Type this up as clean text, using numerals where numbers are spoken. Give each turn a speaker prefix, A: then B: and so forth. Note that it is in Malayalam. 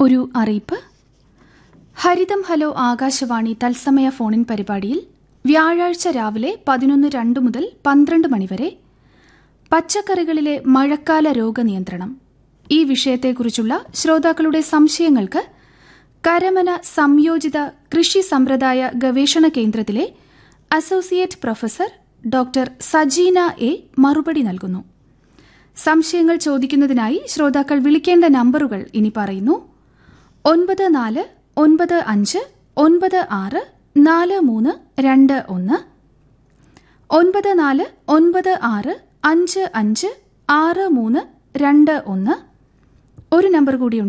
A: ഒരു അറിയിപ്പ്. ഹരിതം ഹലോ ആകാശവാണി തത്സമയ ഫോണിൻ പരിപാടിയിൽ വ്യാഴാഴ്ച രാവിലെ 11:02 മുതൽ 12 മണിവരെ പച്ചക്കറികളിലെ മഴക്കാല രോഗനിയന്ത്രണം ഈ വിഷയത്തെക്കുറിച്ചുള്ള ശ്രോതാക്കളുടെ സംശയങ്ങൾക്ക് കരമന സംയോജിത കൃഷി സമ്പ്രദായ ഗവേഷണ കേന്ദ്രത്തിലെ associate professor doctor Sajina A മറുപടി നൽകുന്നു. സംശയങ്ങൾ ചോദിക്കുന്നതിനായി ശ്രോതാക്കൾ വിളിക്കേണ്ട നമ്പറുകൾ ഇനി പറയുന്നു: 9495964321 9496556321. ഒരു നമ്പർ കൂടിയുണ്ട്,